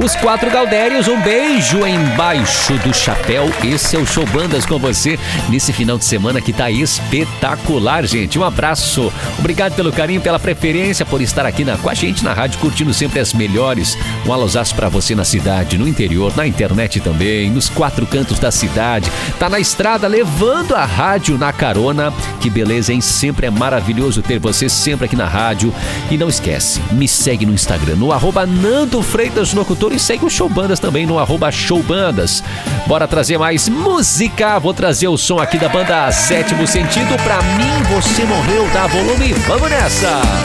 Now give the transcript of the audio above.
Os 4 Gaudérios, um beijo embaixo do chapéu. Esse é o Show Bandas com você nesse final de semana que tá espetacular, gente. Um abraço, obrigado pelo carinho, pela preferência, por estar aqui com a gente na rádio, curtindo sempre as melhores. Um alôzaço pra você na cidade, no interior, na internet também, nos 4 cantos da cidade. Tá na estrada levando a rádio na carona. Que beleza, hein? Sempre é maravilhoso ter você sempre aqui na rádio. E não esquece, me segue no Instagram, no @Nando Freitas Locutor, e segue o Show Bandas também no @Showbandas. Bora trazer mais música. Vou trazer o som aqui da banda Sétimo Sentido. Pra mim, você morreu. Dá volume, vamos nessa!